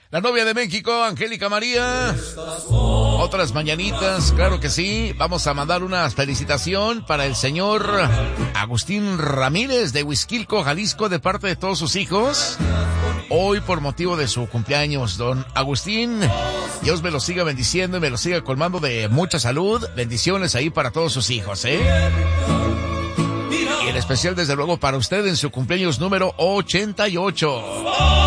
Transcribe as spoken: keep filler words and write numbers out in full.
La novia de México, Angélica María. Otras mañanitas, claro que sí. Vamos a mandar una felicitación para el señor Agustín Ramírez de Huixquilco, Jalisco, de parte de todos sus hijos. Hoy por motivo de su cumpleaños, don Agustín. Dios me lo siga bendiciendo y me lo siga colmando de mucha salud. Bendiciones ahí para todos sus hijos, ¿eh? Y en especial, desde luego, para usted en su cumpleaños número ochenta y ocho.